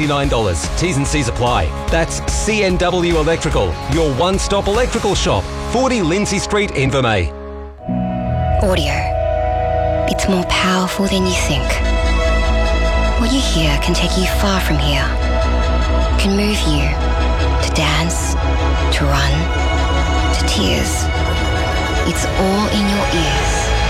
$99. T's and C's apply. That's CNW Electrical, your one-stop electrical shop. 40 Lindsay Street, Invermay. Audio. It's more powerful than you think. What you hear can take you far from here. Can move you to dance, to run, to tears. It's all in your ears.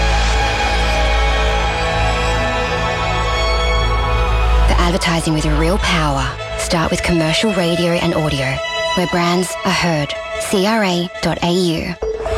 The advertising with real power. Start with commercial radio and audio, where brands are heard. CRA.au.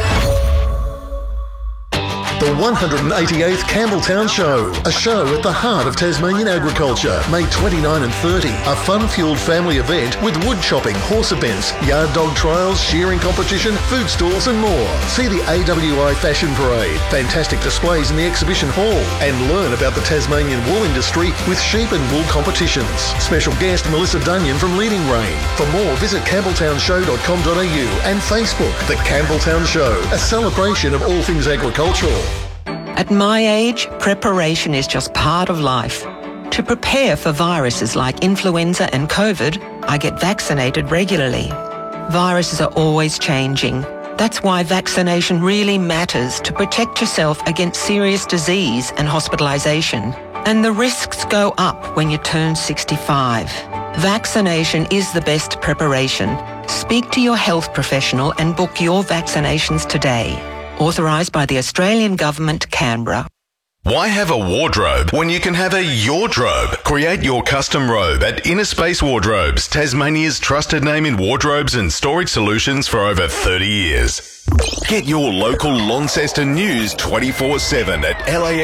The 188th Campbelltown Show, a show at the heart of Tasmanian agriculture, May 29 and 30. A fun-fueled family event with wood chopping, horse events, yard dog trials, shearing competition, food stalls and more. See the AWI Fashion Parade, fantastic displays in the exhibition hall, and learn about the Tasmanian wool industry with sheep and wool competitions. Special guest Melissa Dunyan from Leading Rain. For more, visit campbelltownshow.com.au and Facebook. The Campbelltown Show, a celebration of all things agricultural. At my age, preparation is just part of life. To prepare for viruses like influenza and COVID, I get vaccinated regularly. Viruses are always changing. That's why vaccination really matters to protect yourself against serious disease and hospitalisation. And the risks go up when you turn 65. Vaccination is the best preparation. Speak to your health professional and book your vaccinations today. Authorised by the Australian Government, Canberra. Why have a wardrobe when you can have a Yordrobe? Create your custom robe at Inner Space Wardrobes, Tasmania's trusted name in wardrobes and storage solutions for over 30 years. Get your local Launceston news 24/7 at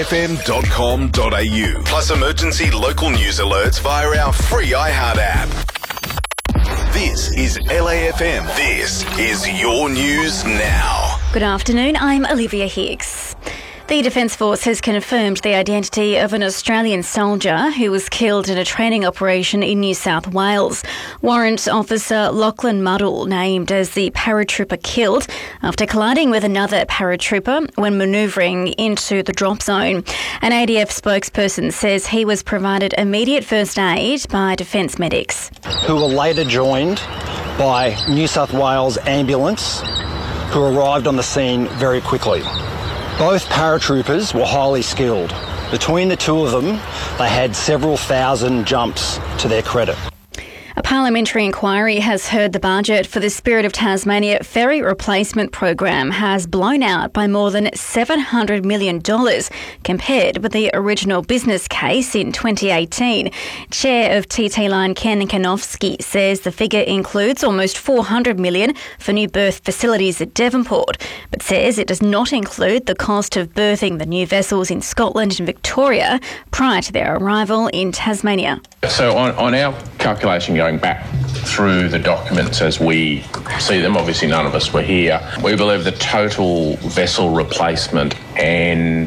lafm.com.au. Plus emergency local news alerts via our free iHeart app. This is LAFM. This is your news now. Good afternoon, I'm Olivia Hicks. The Defence Force has confirmed the identity of an Australian soldier who was killed in a training operation in New South Wales. Warrant Officer Lachlan Muddle named as the paratrooper killed after colliding with another paratrooper when manoeuvring into the drop zone. An ADF spokesperson says he was provided immediate first aid by Defence medics. Who were later joined by New South Wales ambulance, who arrived on the scene very quickly. Both paratroopers were highly skilled. Between the two of them, they had several thousand jumps to their credit. A parliamentary inquiry has heard the budget for the Spirit of Tasmania ferry replacement program has blown out by more than $700 million compared with the original business case in 2018. Chair of TT Line Ken Kanofsky says the figure includes almost $400 million for new berth facilities at Devonport, but says it does not include the cost of berthing the new vessels in Scotland and Victoria prior to their arrival in Tasmania. So on our calculation going back through the documents as we see them, obviously none of us were here, we believe the total vessel replacement and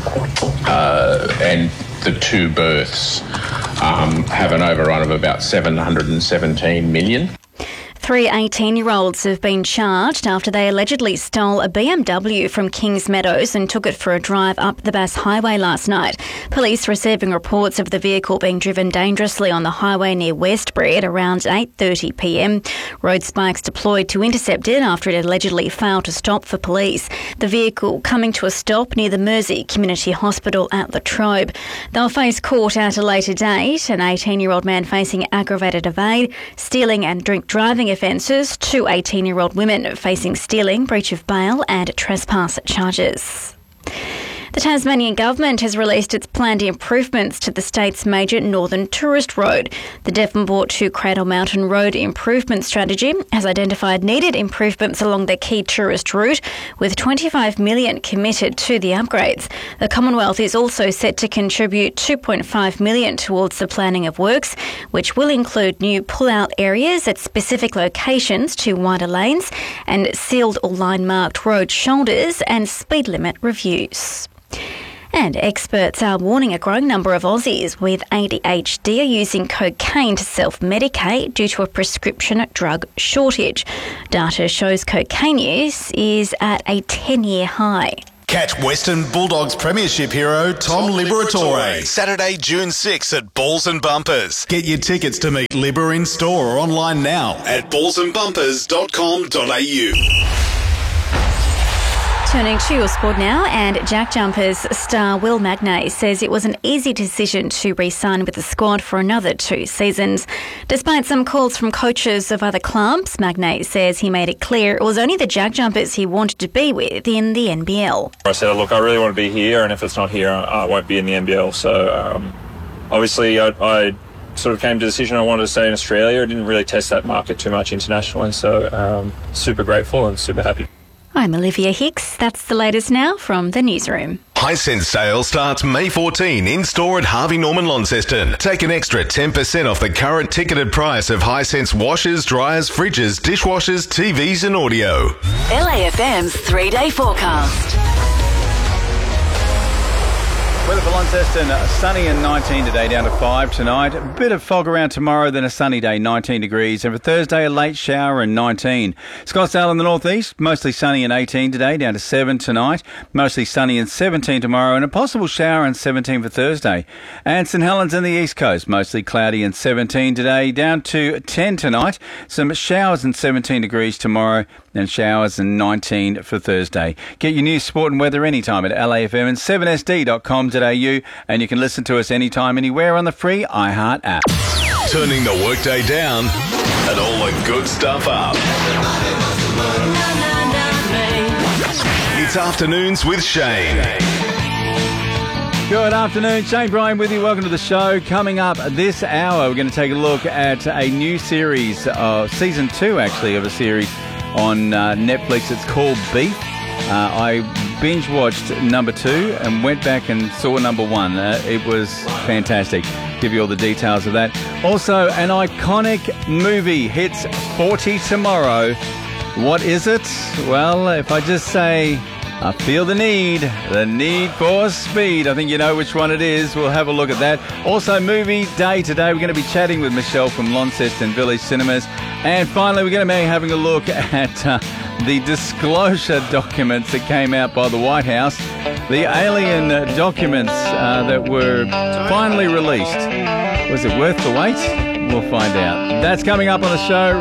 the two berths have an overrun of about $717 million. 3 18-year-olds have been charged after they allegedly stole a BMW from Kings Meadows and took it for a drive up the Bass Highway last night. Police receiving reports of the vehicle being driven dangerously on the highway near Westbury at around 8:30 p.m. Road spikes deployed to intercept it after it allegedly failed to stop for police. The vehicle coming to a stop near the Mersey Community Hospital at Latrobe. They'll face court at a later date. An 18-year-old man facing aggravated evade, stealing and drink driving offences, 2 18-year-old women facing stealing, breach of bail and trespass charges. The Tasmanian Government has released its planned improvements to the state's major northern tourist road. The Devonport to Cradle Mountain Road Improvement Strategy has identified needed improvements along the key tourist route, with $25 million committed to the upgrades. The Commonwealth is also set to contribute $2.5 million towards the planning of works, which will include new pull-out areas at specific locations to wider lanes and sealed or line-marked road shoulders and speed limit reviews. And experts are warning a growing number of Aussies with ADHD are using cocaine to self-medicate due to a prescription drug shortage. Data shows cocaine use is at a 10-year high. Catch Western Bulldogs Premiership hero Tom Liberatore Saturday, June 6 at Balls and Bumpers. Get your tickets to meet Libber in store or online now at ballsandbumpers.com.au. Turning to your sport now, and Jack Jumpers star Will Magnay says it was an easy decision to re-sign with the squad for another 2 seasons. Despite some calls from coaches of other clubs, Magnay says he made it clear it was only the Jack Jumpers he wanted to be with in the NBL. I said, look, I really want to be here, and if it's not here, I won't be in the NBL. So obviously I sort of came to the decision I wanted to stay in Australia. I didn't really test that market too much internationally, so super grateful and super happy. I'm Olivia Hicks. That's the latest now from the newsroom. Hisense sale starts May 14 in store at Harvey Norman Launceston. Take an extra 10% off the current ticketed price of Hisense washers, dryers, fridges, dishwashers, TVs and audio. LAFM's 3-day forecast. Weather for Launceston, sunny and 19 today, down to 5 tonight. A bit of fog around tomorrow, then a sunny day, 19 degrees. And for Thursday, a late shower and 19. Scottsdale in the northeast, mostly sunny and 18 today, down to 7 tonight. Mostly sunny and 17 tomorrow, and a possible shower and 17 for Thursday. And St Helens in the east coast, mostly cloudy and 17 today, down to 10 tonight. Some showers and 17 degrees tomorrow, and showers and 19 for Thursday. Get your news, sport and weather anytime at LAFM and 7sd.com.au, and you can listen to us anytime, anywhere on the free iHeart app. Turning the workday down and all the good stuff up. It's Afternoons with Shane. Good afternoon, Shane Bryan with you. Welcome to the show. Coming up this hour, we're going to take a look at a new series, season 2 actually, of a series on Netflix. It's called Beef. I binge watched number 2 and went back and saw number 1. It was fantastic. Give you all the details of that. Also, an iconic movie hits 40 tomorrow. What is it? Well, if I just say, I feel the need for speed. I think you know which one it is. We'll have a look at that. Also, movie day today. We're going to be chatting with Michelle from Launceston Village Cinemas. And finally, we're going to be having a look at the disclosure documents that came out by the White House. The alien documents that were finally released. Was it worth the wait? We'll find out. That's coming up on the show.